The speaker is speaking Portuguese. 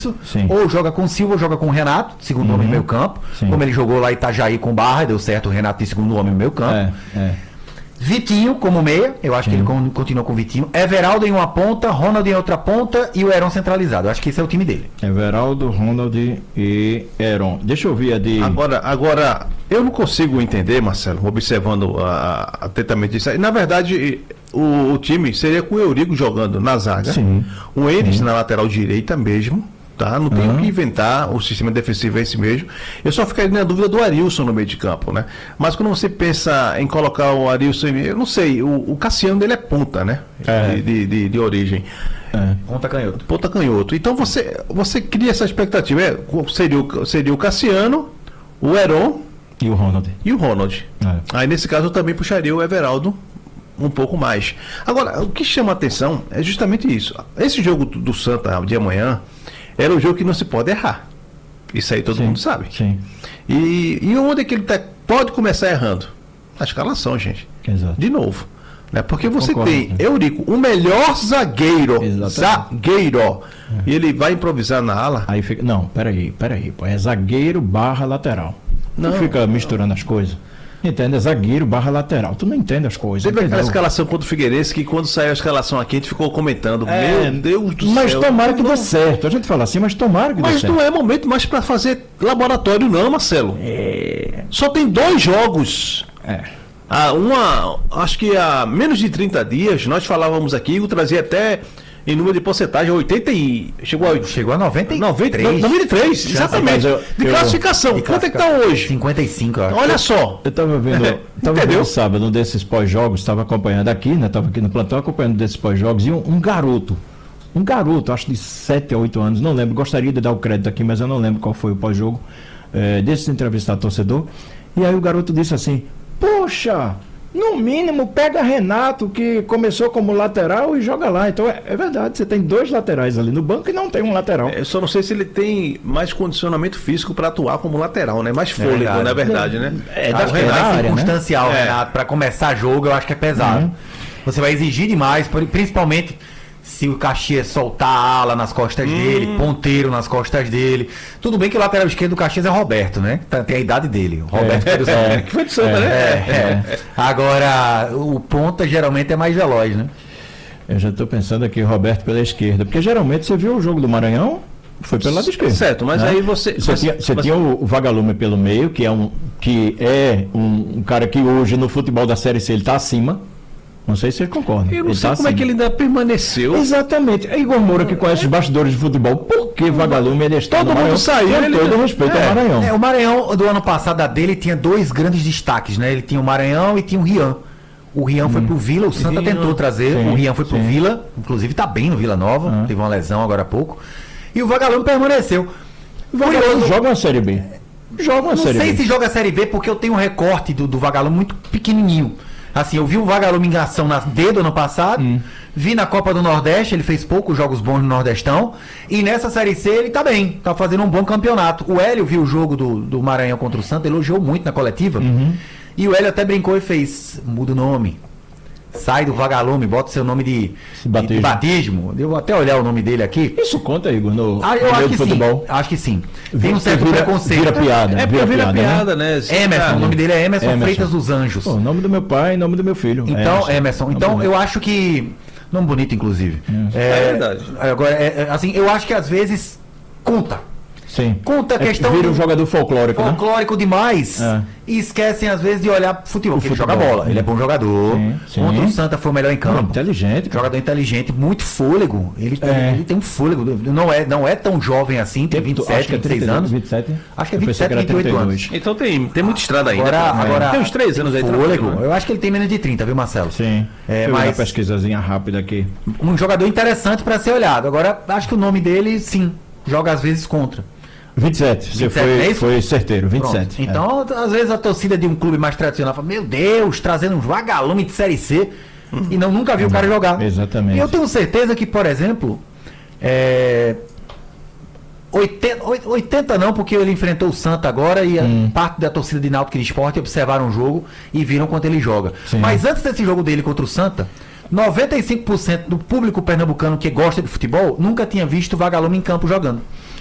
Sim. Ou joga com o Silva, ou joga com o Renato, segundo homem no meio campo. Sim. Como ele jogou lá em Itajaí com Barra, deu certo, o Renato tem segundo homem no meio campo. Vitinho como meia, eu acho que ele continua com o Vitinho. Everaldo em uma ponta, Ronald em outra ponta e o Heron centralizado. Eu acho que esse é o time dele. Everaldo, Ronald e Heron. Deixa eu ver a de... Agora, eu não consigo entender, Marcelo, observando atentamente isso aí. Na verdade, o time seria com o Eurico jogando na zaga. Sim. O Enes na lateral direita mesmo. Tá? Não tem o que inventar, o sistema defensivo é esse mesmo. Eu só ficaria na dúvida do Arilson no meio de campo, né? Mas quando você pensa em colocar o Arilson, eu não sei, o Cassiano dele é ponta, né? De origem. Ponta canhoto. Ponta canhoto. Então você cria essa expectativa. Seria o Cassiano, o Heron e o Ronald. Aí nesse caso eu também puxaria o Everaldo um pouco mais. Agora, o que chama a atenção é justamente isso. Esse jogo do Santa de amanhã era um jogo que não se pode errar. Isso aí todo mundo sabe. Sim. E onde é que ele pode começar errando? Na escalação, gente. Exato. De novo. Né? Porque você Concordo. tem Eurico, o melhor zagueiro. Exatamente. E ele vai improvisar na ala. Aí fica... Não, peraí. Pô. É zagueiro barra lateral. Não fica misturando as coisas. Entende? É zagueiro barra lateral. Tu não entende as coisas. Teve aquela escalação contra o Figueirense que quando saiu a escalação aqui a gente ficou comentando. Meu Deus do céu. Mas tomara que dê certo. A gente fala assim, mas tomara que dê certo. Mas não é momento mais para fazer laboratório não, Marcelo. Só tem 2 jogos. Acho que há menos de 30 dias nós falávamos aqui, eu trazia até em número de porcentagem 80 e chegou a 93, exatamente. De classificação. Quanto é que está hoje? 55, eu acho. Olha só. Eu estava vendo sábado um desses pós-jogos, estava acompanhando aqui, né? Estava aqui no plantão acompanhando desses pós-jogos, e um garoto, acho de 7 a 8 anos, não lembro, gostaria de dar o crédito aqui, mas eu não lembro qual foi o pós-jogo, desse entrevistado torcedor, e aí o garoto disse assim: poxa, no mínimo pega Renato, que começou como lateral, e joga lá. Então é verdade, você tem 2 laterais ali no banco e não tem um lateral. Eu só não sei se ele tem mais condicionamento físico para atuar como lateral, né? Mais fôlego, na verdade, né? Acho que é mais circunstancial, né? Renato, para começar jogo, eu acho que é pesado. Você vai exigir demais, principalmente se o Caxias soltar a ala nas costas dele, ponteiro nas costas dele. Tudo bem que o lateral esquerdo do Caxias é Roberto, né? Tem a idade dele. Roberto que foi de Santa, né? Agora, o ponta geralmente é mais veloz, né? Eu já estou pensando aqui, Roberto pela esquerda, porque geralmente você viu o jogo do Maranhão, foi pelo lado esquerdo. Certo, mas aí você tinha o Vagalume pelo meio, que é um cara que hoje no futebol da Série C ele está acima. Não sei se vocês concordam. Eu não sei como é que ele ainda permaneceu. Exatamente. É Igor Moura que conhece os bastidores de futebol. Por que Vagalume ele está todo mundo saiu? Todo respeito ao Maranhão. O Maranhão do ano passado dele tinha 2 grandes destaques, né? Ele tinha o Maranhão e tinha o Rian. O Rian foi pro Vila, o Santa tentou trazer. O Rian foi pro Vila, inclusive tá bem no Vila Nova. Teve uma lesão agora há pouco. E o Vagalume permaneceu. O Vagalume joga uma Série B. Não sei se joga a Série B, porque eu tenho um recorte do Vagalume muito pequenininho. Assim, eu vi o Vagalume em ação na D do ano passado, vi na Copa do Nordeste, ele fez poucos jogos bons no Nordestão, e nessa Série C ele tá bem, tá fazendo um bom campeonato. O Hélio viu o jogo do Maranhão contra o Santa, elogiou muito na coletiva, e o Hélio até brincou e fez: muda o nome, sai do Vagalume, bota o seu nome de batismo. Eu vou até olhar o nome dele aqui. Isso conta, Igor, no eu acho que futebol? Sim, acho que sim. Tem um certo preconceito. Vira piada. Vira piada, né? Emerson, o nome dele é Emerson Freitas dos Anjos. O nome do meu pai, nome do meu filho. Então, Emerson. Então, eu acho que... Nome bonito, inclusive. É verdade. Agora, assim, eu acho que às vezes conta. Sim. Conta a questão. Vira um jogador folclórico, né? Folclórico demais. E esquecem, às vezes, de olhar pro futebol. Porque ele joga bola. Ele é bom jogador. Sim. Contra o Santa foi o melhor em campo. Inteligente. Jogador inteligente, muito fôlego. Ele tem um fôlego. Não é tão jovem assim, tem 27, 26 anos. 27? Acho que é 27, 28 anos. Então tem muita estrada ainda. Agora, tem uns 3 anos aí. Fôlego. Eu acho que ele tem menos de 30, viu, Marcelo? Sim. Mas uma pesquisazinha rápida aqui. Um jogador interessante para ser olhado. Agora, acho que o nome dele, sim, joga às vezes contra. 27, você foi certeiro, 27. Pronto. Então, às vezes a torcida de um clube mais tradicional fala: meu Deus, trazendo um Vagalume de Série C, e nunca viu o cara jogar. Exatamente. E eu tenho certeza que, por exemplo, 80 não, porque ele enfrentou o Santa agora e parte da torcida de Náutico e Esporte observaram o jogo e viram quanto ele joga. Sim. Mas antes desse jogo dele contra o Santa, 95% do público pernambucano que gosta de futebol nunca tinha visto o Vagalume em campo jogando.